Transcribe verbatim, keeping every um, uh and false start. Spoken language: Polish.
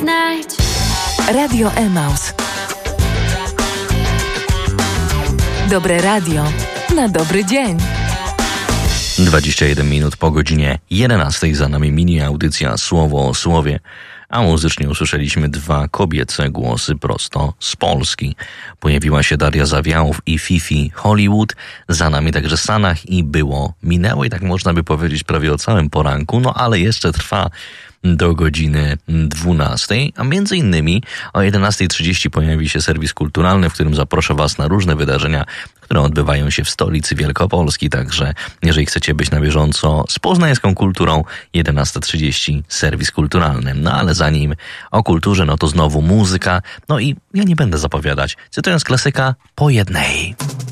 Radio Emaus. Dobre radio na dobry dzień. dwadzieścia jeden minut po godzinie jedenastej, za nami mini audycja Słowo o Słowie, a muzycznie usłyszeliśmy dwa kobiece głosy prosto z Polski. Pojawiła się Daria Zawiałów i Fifi Hollywood, za nami także Sanach i Było minęło, i tak można by powiedzieć prawie o całym poranku, no ale jeszcze trwa do godziny dwunastej, a między innymi o jedenastej trzydzieści pojawi się serwis kulturalny, w którym zaproszę Was na różne wydarzenia, które odbywają się w stolicy Wielkopolski. Także jeżeli chcecie być na bieżąco z poznańską kulturą, jedenasta trzydzieści serwis kulturalny. No ale zanim o kulturze, no to znowu muzyka. No i ja nie będę zapowiadać. Cytując klasyka, po jednej.